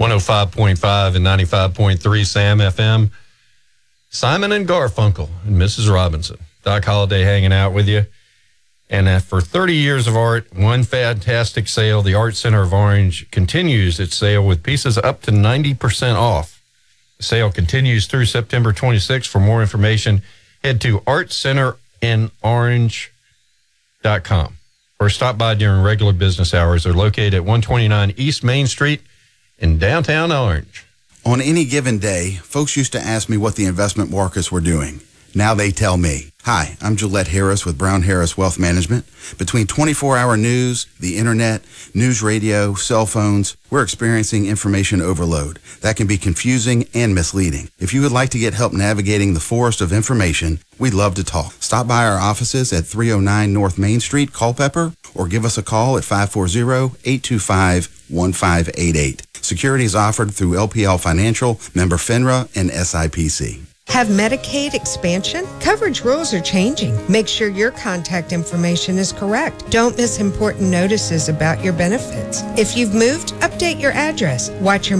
105.5 and 95.3 Sam FM. Simon and Garfunkel and Mrs. Robinson. Doc Holliday hanging out with you. And for 30 years of art, one fantastic sale, the Art Center of Orange continues its sale with pieces up to 90% off. The sale continues through September 26th. For more information, head to artcenterorange.com or stop by during regular business hours. They're located at 129 East Main Street in downtown Orange. On any given day, folks used to ask me what the investment markets were doing. Now they tell me. Hi, I'm Gillette Harris with Brown Harris Wealth Management. Between 24-hour news, the internet, news radio, cell phones, we're experiencing information overload. That can be confusing and misleading. If you would like to get help navigating the forest of information, we'd love to talk. Stop by our offices at 309 North Main Street, Culpeper, or give us a call at 540-825-1588. Securities offered through LPL Financial, member FINRA, and SIPC. Have Medicaid expansion? Coverage rules are changing. Make sure your contact information is correct. Don't miss important notices about your benefits. If you've moved, update your address. Watch your